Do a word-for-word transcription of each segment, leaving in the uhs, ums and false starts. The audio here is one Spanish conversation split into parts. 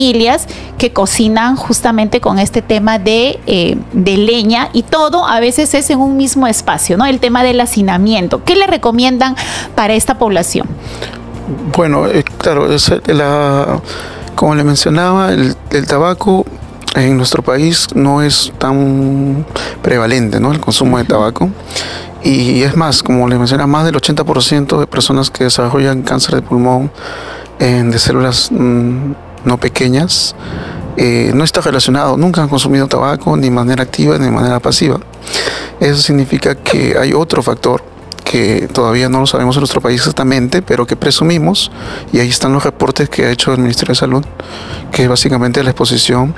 familias que cocinan justamente con este tema de, eh, de leña, y todo a veces es en un mismo espacio, ¿no? El tema del hacinamiento. ¿Qué le recomiendan para esta población? Bueno, eh, claro, es la, como le mencionaba, el, el tabaco en nuestro país no es tan prevalente, ¿no? El consumo de tabaco. Y es más, como le mencionaba, más del ochenta por ciento de personas que desarrollan cáncer de pulmón eh, de células mmm, no pequeñas, eh, no está relacionado, nunca han consumido tabaco ni de manera activa ni de manera pasiva. Eso significa que hay otro factor que todavía no lo sabemos en nuestro país exactamente, pero que presumimos, y ahí están los reportes que ha hecho el Ministerio de Salud, que es básicamente la exposición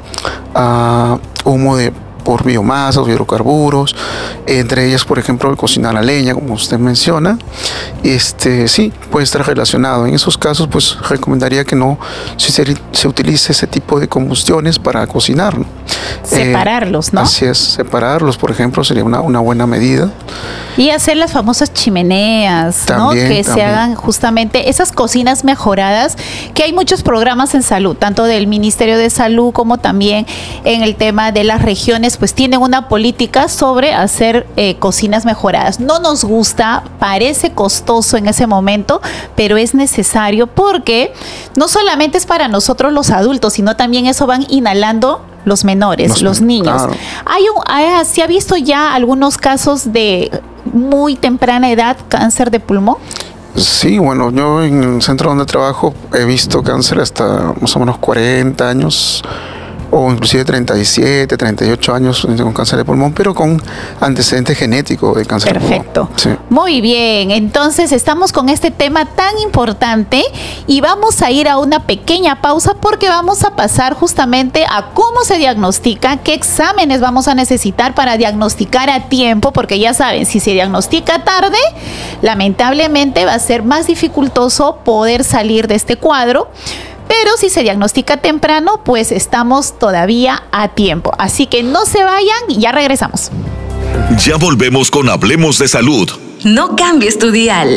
a humo de por biomasa, hidrocarburos, entre ellas, por ejemplo, el cocinar a leña, como usted menciona. Este, sí, puede estar relacionado. En esos casos, pues recomendaría que no se, se utilice ese tipo de combustiones para cocinar, ¿no? Separarlos, eh, ¿no? Así es, separarlos, por ejemplo, sería una, una buena medida. Y hacer las famosas chimeneas, también, ¿no? Que también se hagan justamente esas cocinas mejoradas, que hay muchos programas en salud, tanto del Ministerio de Salud como también en el tema de las regiones, pues tienen una política sobre hacer eh, cocinas mejoradas. No nos gusta, parece costoso en ese momento, pero es necesario, porque no solamente es para nosotros los adultos, sino también eso van inhalando los menores, los, los niños. Claro. Hay un, hay, ¿se ha visto ya algunos casos de muy temprana edad cáncer de pulmón? Sí, bueno, yo en el centro donde trabajo he visto cáncer hasta más o menos cuarenta años, o inclusive treinta y siete, treinta y ocho años con cáncer de pulmón, pero con antecedente genético de cáncer Perfecto. de pulmón. Sí. Muy bien, entonces estamos con este tema tan importante y vamos a ir a una pequeña pausa, porque vamos a pasar justamente a cómo se diagnostica, qué exámenes vamos a necesitar para diagnosticar a tiempo, porque ya saben, si se diagnostica tarde, lamentablemente va a ser más dificultoso poder salir de este cuadro. Pero si se diagnostica temprano, pues estamos todavía a tiempo. Así que no se vayan y ya regresamos. Ya volvemos con Hablemos de Salud. No cambies tu dial.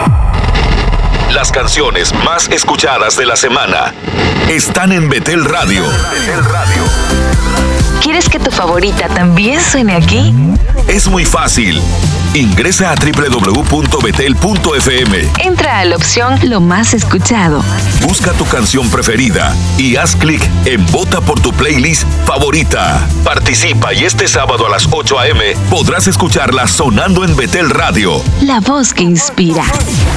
Las canciones más escuchadas de la semana están en Betel Radio. Betel Radio. ¿Quieres que tu favorita también suene aquí? Es muy fácil. Ingresa a doble u doble u doble u punto betel punto efe eme. Entra a la opción Lo más escuchado. Busca tu canción preferida y haz clic en Vota por tu playlist favorita. Participa y este sábado a las ocho a eme podrás escucharla sonando en Betel Radio. La voz que inspira.